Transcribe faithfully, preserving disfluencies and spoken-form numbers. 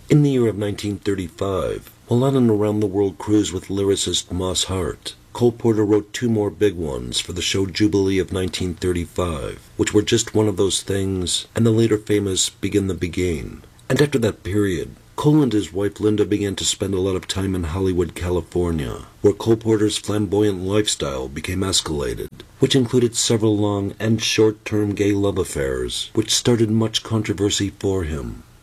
In the year of nineteen thirty-five, while on an around-the-world cruise with lyricist Moss Hart, Cole Porter wrote two more big ones for the show Jubilee of nineteen thirty-five, which were Just One of Those Things and the later famous Begin the Beguine. And after that period, Cole and his wife Linda began to spend a lot of time in Hollywood, California, where Cole Porter's flamboyant lifestyle became escalated, which included several long and short-term gay love affairs, which started much controversy for him.